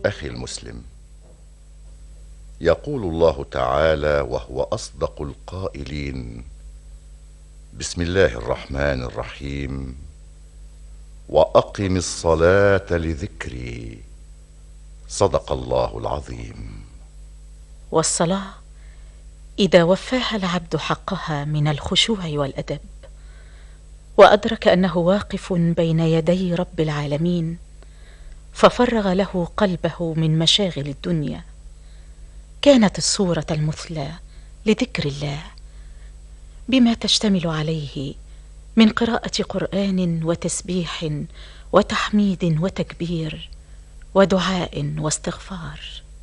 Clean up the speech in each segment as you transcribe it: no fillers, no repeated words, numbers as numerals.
أخي المسلم، يقول الله تعالى وهو أصدق القائلين: بسم الله الرحمن الرحيم، وأقم الصلاة لذكري. صدق الله العظيم. والصلاة إذا وفاها العبد حقها من الخشوع والأدب، وأدرك أنه واقف بين يدي رب العالمين، ففرغ له قلبه من مشاغل الدنيا، كانت الصورة المثلى لذكر الله بما تشتمل عليه من قراءة قرآن وتسبيح وتحميد وتكبير ودعاء واستغفار.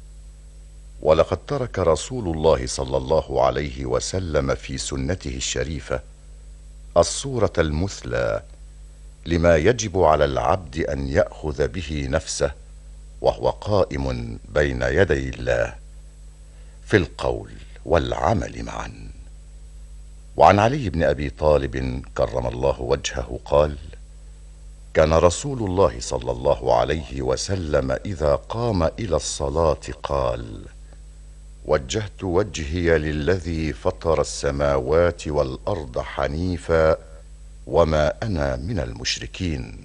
ولقد ترك رسول الله صلى الله عليه وسلم في سنته الشريفة الصورة المثلى لما يجب على العبد أن يأخذ به نفسه وهو قائم بين يدي الله في القول والعمل معا. وعن علي بن أبي طالب كرم الله وجهه قال: كان رسول الله صلى الله عليه وسلم إذا قام إلى الصلاة قال: وجهت وجهي للذي فطر السماوات والأرض حنيفا وما أنا من المشركين.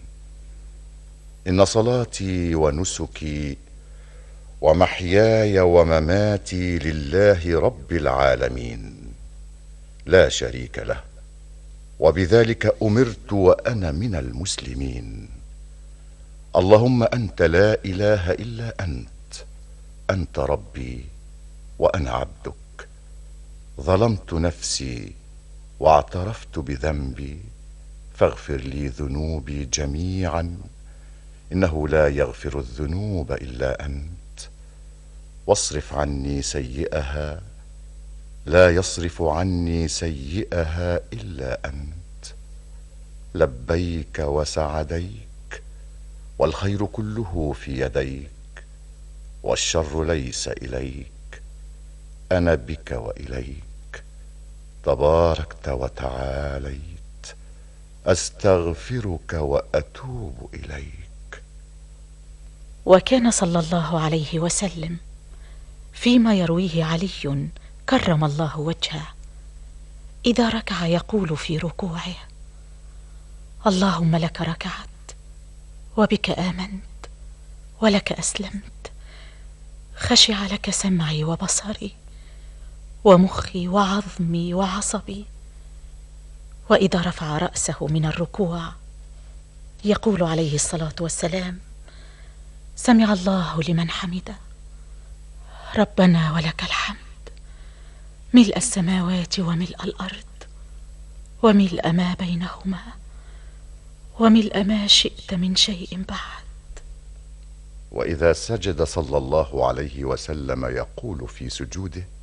إن صلاتي ونسكي ومحياي ومماتي لله رب العالمين لا شريك له، وبذلك أمرت وأنا من المسلمين. اللهم أنت لا إله إلا أنت ربي وأنا عبدك، ظلمت نفسي واعترفت بذنبي، فاغفر لي ذنوبي جميعا، إنه لا يغفر الذنوب إلا أنت، واصرف عني سيئها، لا يصرف عني سيئها إلا أنت. لبيك وسعديك، والخير كله في يديك، والشر ليس إليك، أنا بك وإليك، تباركت وتعاليت، أستغفرك وأتوب إليك. وكان صلى الله عليه وسلم فيما يرويه علي كرم الله وجهه إذا ركع يقول في ركوعه: اللهم لك ركعت، وبك آمنت، ولك أسلمت، خشع لك سمعي وبصري ومخي وعظمي وعصبي. وإذا رفع رأسه من الركوع يقول عليه الصلاة والسلام: سمع الله لمن حمده، ربنا ولك الحمد، ملء السماوات وملء الأرض وملء ما بينهما وملء ما شئت من شيء بعد. وإذا سجد صلى الله عليه وسلم يقول في سجوده: